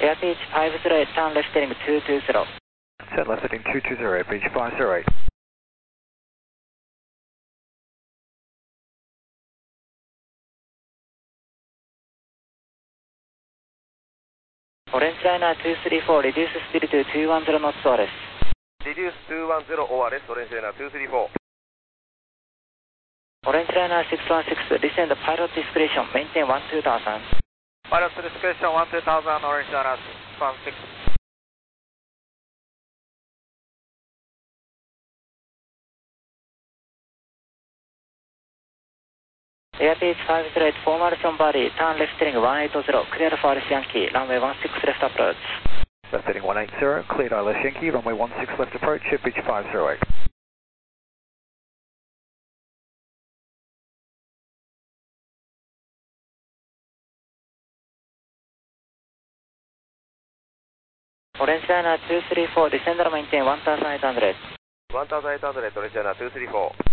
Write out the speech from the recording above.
Airpage 508, turn left heading 220. Turn left heading 220, Airpage 508. Orange Liner 234, reduce speed to 210 knots ORS. Reduce 210 ORS, Orange Liner 234. Orange Liner 616, descend pilot discretion, maintain 12000. Pilot discretion 12000, Orange Liner 616. Airpage 508, formal from body, turn left heading 180, clear for Alice Yankee, runway 16 left approach. Left heading 180, cleared ILS Yankee, runway 16 left approach, Airpage 508. Orange Liner 234, descend and maintain 1800. 1800, Orange Liner 234.